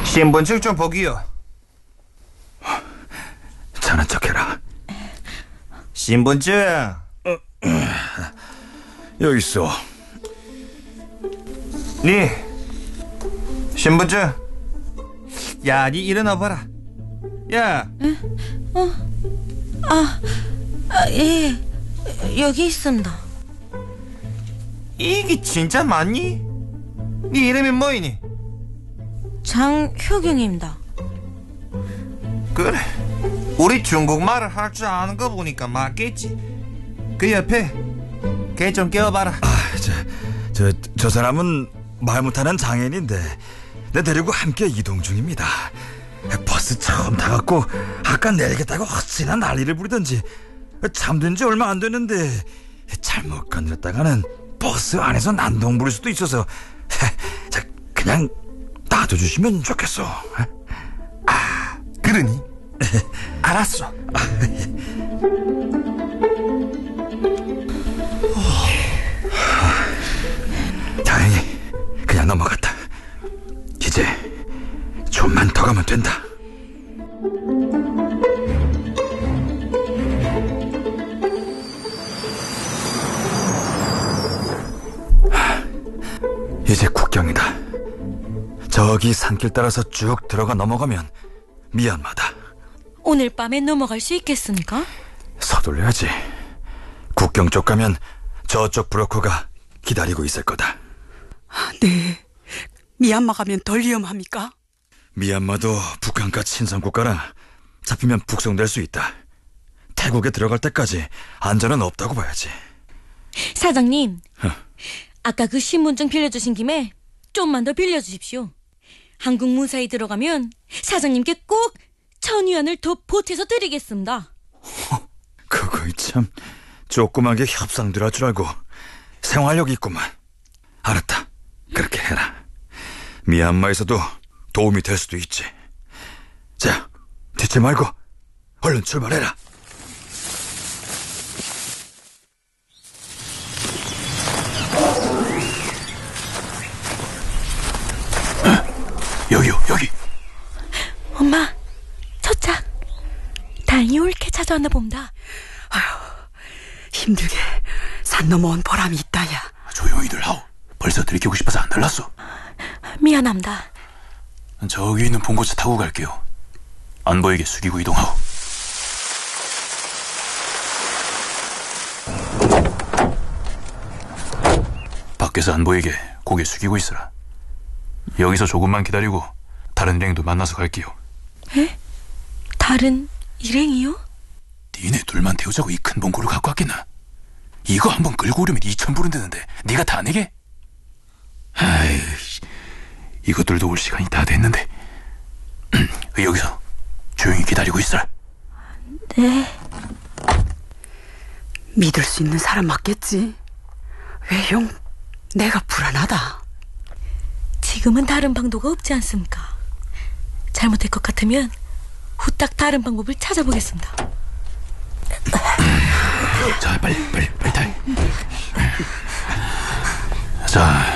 신분증 좀 보기요. 자는 척해라. 신분증. 여기 있어. 네 신분증. 야, 니 일어나 봐라. 야. 예, 여기 있습니다. 이게 진짜 맞니? 네 이름이 뭐이니? 장효경입니다. 그래, 우리 중국말을 할 줄 아는 거 보니까 맞겠지. 그 옆에 걔 좀 깨워봐라. 저 사람은 말 못하는 장애인인데 내 데리고 함께 이동 중입니다. 버스 처음 타갖고 아까 내리겠다고 어찌나 난리를 부리던지 잠든 지 얼마 안 됐는데 잘못 건드렸다가는 버스 안에서 난동 부릴 수도 있어서 그냥 놔둬주시면 좋겠어. 그러니? 알았어. 다행히 그냥 넘어갔다. 이제 좀만 더 가면 된다. 이제 국경이다. 저기 산길 따라서 쭉 들어가 넘어가면 미얀마다. 오늘 밤에 넘어갈 수 있겠습니까? 서둘러야지. 국경 쪽 가면 저쪽 브로커가 기다리고 있을 거다. 네. 미얀마 가면 덜 위험합니까? 미얀마도 북한과 친선국가라 잡히면 북송될 수 있다. 태국에 들어갈 때까지 안전은 없다고 봐야지. 사장님, 아까 그 신분증 빌려주신 김에 좀만 더 빌려주십시오. 한국 무사히 들어가면 사장님께 꼭 1,000위안을 더 보태서 드리겠습니다. 그거 참 조그맣게 협상들 줄 알고 생활력이 있구만. 알았다, 그렇게 해라. 미얀마에서도 도움이 될 수도 있지. 자, 뒤지 말고 얼른 출발해라. 여기. 엄마, 저짝 다행히 옳게 찾아왔나 봅니다. 힘들게 산 넘어온 보람이 있다야. 조용히들 하오. 벌써 들키고 싶어서 안 달랐어. 미안합니다. 저기 있는 봉고차 타고 갈게요. 안 보이게 숙이고 이동하오. 밖에서 안 보이게 고개 숙이고 있으라. 여기서 조금만 기다리고 다른 일행도 만나서 갈게요. 에? 다른 일행이요? 니네 둘만 태우자고 이 큰 봉고를 갖고 왔겠나? 이거 한번 끌고 오려면 2,000불은 드는데 네가 다 내게? 아이, 이것들도 올 시간이 다 됐는데. 여기서 조용히 기다리고 있어라. 네. 믿을 수 있는 사람 맞겠지? 왜 형, 내가 불안하다. 지금은 다른 방도가 없지 않습니까? 잘못될 것 같으면 후딱 다른 방법을 찾아보겠습니다. 자, 빨리 타. 자,